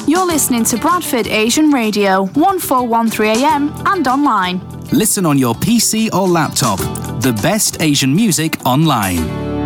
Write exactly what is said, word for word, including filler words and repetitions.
You're listening to Bradford Asian Radio, one four one three A M and online. Listen on your P C or laptop. The best Asian music online.